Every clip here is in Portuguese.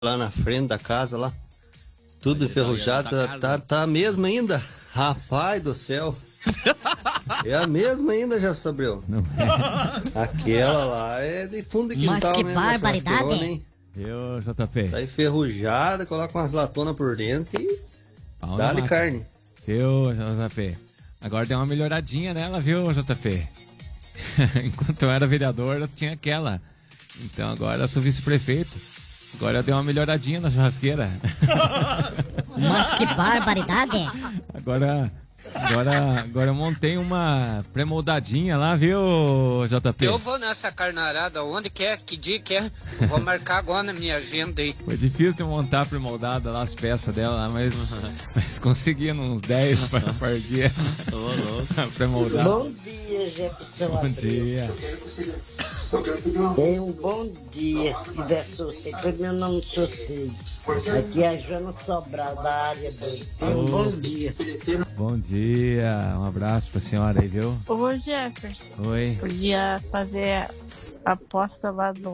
lá na frente da casa lá. Tudo enferrujado. Tá a mesma ainda? Rapaz do céu. É a mesma ainda, já Sabreu. Não é. Aquela lá é de fundo de quintal. Mas que mesmo, barbaridade, hein? Eu, JP. Tá enferrujada, coloca umas latonas por dentro e dá-lhe carne. Eu, JP. Agora deu uma melhoradinha nela, viu, JP? Enquanto eu era vereador, eu tinha aquela. Então agora eu sou vice-prefeito. Agora eu dei uma melhoradinha na churrasqueira. Mas que barbaridade! Agora eu montei uma pré-moldadinha lá, viu, JP? Eu vou nessa carnarada, onde quer, que dia quer. Eu vou marcar agora na minha agenda aí. Foi difícil de montar a pré-moldada lá, as peças dela, mas consegui uns 10 por dia. Pré-moldada. Bom dia, Jefferson. Bom dia. Tenha um bom dia. Se tiver sorteio, para mim eu não sorteio. Aqui é a Joana Sobral, da área 2. Tenha um bom dia. Bom dia, um abraço pra senhora aí, viu? Ô Jefferson, Oi. podia fazer a aposta lá do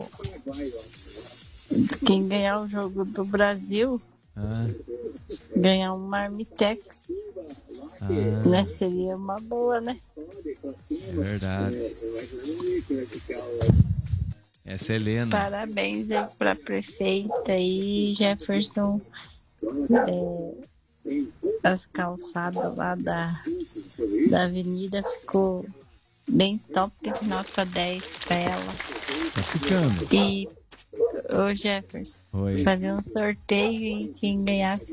quem ganhar o jogo do Brasil, ganhar um Marmitex, né? Seria uma boa, né? É verdade. Essa é Helena. Parabéns aí pra prefeita e Jefferson. As calçadas lá da avenida ficou bem top, de nota 10 pra ela. Tá ficando. E ô Jefferson, Oi. fazer um sorteio e quem ganhasse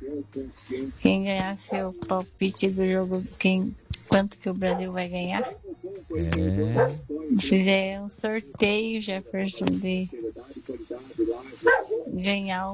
o palpite do jogo, quanto que o Brasil vai ganhar? Fizer um sorteio, Jefferson, de ganhar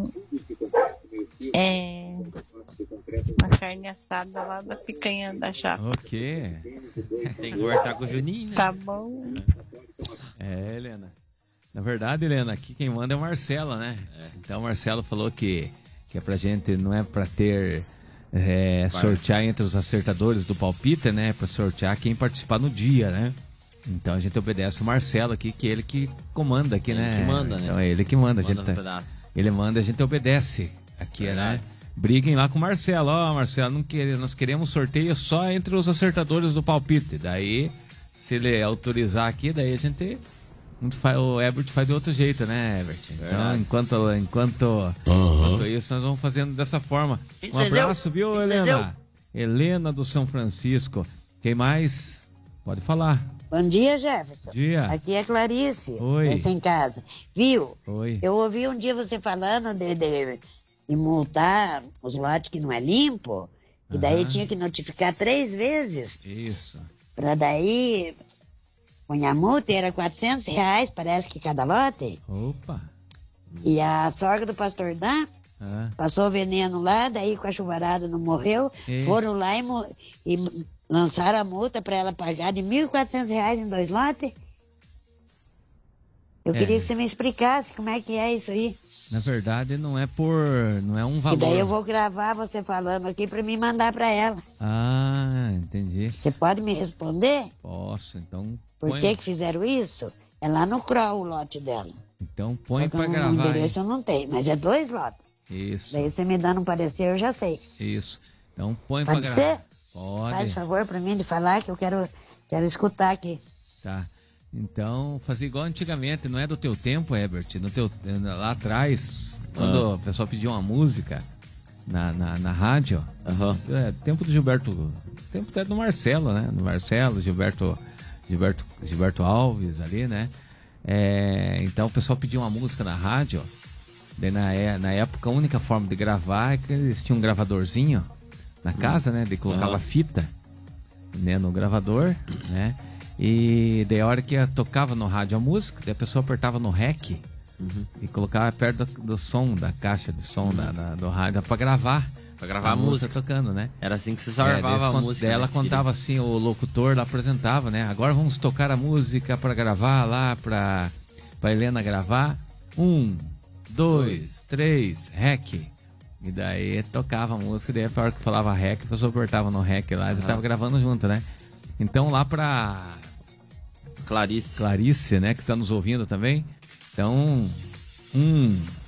uma carne assada lá da picanha da chapa. O quê? Tem que conversar com o Juninho, né? Tá bom? Helena. Na verdade, Helena, aqui quem manda é o Marcelo, né? Então o Marcelo falou que é pra gente, não é pra ter sortear entre os acertadores do palpite, né? É pra sortear quem participar no dia, né? Então a gente obedece o Marcelo aqui, que é ele que comanda aqui, né? Ele que manda, né? Então é ele que manda. Ele manda, a gente obedece aqui, Verdade. né? Briguem lá com o Marcelo. Ó, Marcelo, nós queremos sorteio só entre os acertadores do palpite. Daí, se ele autorizar aqui, daí a gente... O Ebert faz de outro jeito, né, Ebert? Então, enquanto isso, nós vamos fazendo dessa forma. Um abraço, viu, Helena? Helena do São Francisco. Quem mais? Pode falar. Bom dia, Jefferson. Bom dia. Aqui é Clarice. Oi. Essa em casa. Viu? Oi. Eu ouvi um dia você falando de multar os lotes que não é limpo. E daí tinha que notificar 3 vezes. Isso. Pra daí... Põe a multa, era R$400, parece que cada lote. Opa. E a sogra do pastor Dan passou veneno lá, daí com a chuvarada não morreu. Isso. Foram lá e lançaram a multa para ela pagar de R$1.400 em 2 lotes. Eu queria que você me explicasse como é que é isso aí. Na verdade, não é um valor. E daí eu vou gravar você falando aqui para me mandar para ela. Ah, entendi. Você pode me responder? Posso, então... Por que fizeram isso? É lá no CROL o lote dela. Então põe Só que pra o gravar. endereço eu não tenho, mas é 2 lotes. Isso. Daí você me dando um parecer, eu já sei. Isso. Então põe pra Pode gravar. ser? Pode. Faz favor pra mim de falar que eu quero escutar aqui. Tá. Então, fazer igual antigamente, não é do teu tempo, Herbert. Lá atrás, quando o pessoal pedia uma música na rádio, tempo do Gilberto. Tempo até do Marcelo, né? Do Marcelo, Gilberto Alves ali, né? Então o pessoal pedia uma música na rádio. Daí, na época, a única forma de gravar é que eles tinham um gravadorzinho na casa, né? Daí colocava fita, né, no gravador, né? E daí a hora que tocava no rádio a música, daí a pessoa apertava no REC e colocava perto do som, da caixa de som do rádio pra gravar. Pra gravar a música tocando, né? Era assim que se salvava a música. Ela né? contava assim, o locutor lá apresentava, né? Agora vamos tocar a música pra gravar lá, pra Helena gravar. 1, 2, 3, REC. E daí tocava a música, daí a hora que falava REC, a pessoa apertava no REC lá e tava gravando junto, né? Então lá pra Clarice, né, que está nos ouvindo também. Então, 1,